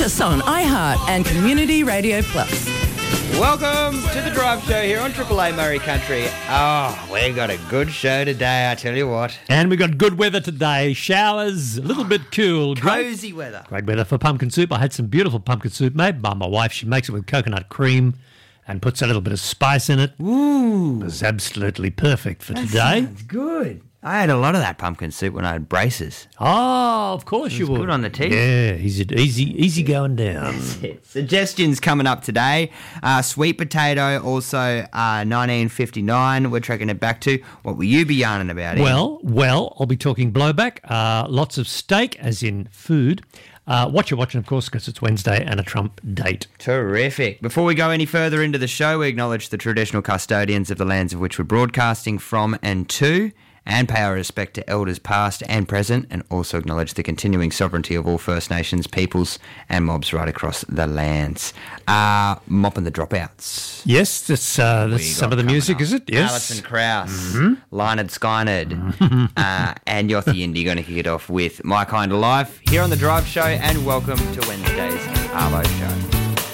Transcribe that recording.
Catch us on iHeart and Community Radio Plus. Welcome to the Drive Show here on Triple A Murray Country. Oh, we've got a good show today, I tell you what. And we've got good weather today. Showers, a little bit cool. Cosy weather. Great weather for pumpkin soup. I had some beautiful pumpkin soup made by my wife. She makes it with coconut cream and puts a little bit of spice in it. Ooh. It was absolutely perfect for today. Sounds good. I had a lot of that pumpkin soup when I had braces. Oh, of course you would. Good on the teeth. Yeah, easy going down. Suggestions coming up today. Sweet potato, also 1959. We're tracking it back to. What will you be yarning about, Ian? Well, I'll be talking blowback. Lots of steak, as in food. What you're watching, of course, because it's Wednesday and a Trump date. Terrific. Before we go any further into the show, we acknowledge the traditional custodians of the lands of which we're broadcasting from and to, and pay our respect to elders past and present, and also acknowledge the continuing sovereignty of all First Nations peoples and mobs right across the lands. Mopping the Dropouts. Yes, that's some of the music, is it? Yes. Alison Krauss, Leonard Skynyrd, and Yothy Indy going to kick it off with My Kind of Life here on The Drive Show, and welcome to Wednesday's Arvo Show.